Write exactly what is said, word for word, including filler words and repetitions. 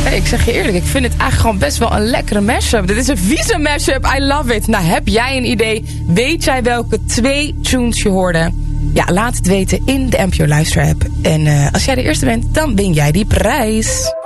Hey, ik zeg je eerlijk, ik vind het eigenlijk gewoon best wel een lekkere mashup. Dit is een vieze mashup, I love it. Nou, heb jij een idee? Weet jij welke twee tunes je hoorde? Ja, laat het weten in de N P O Luister app. En uh, als jij de eerste bent, dan win jij die prijs.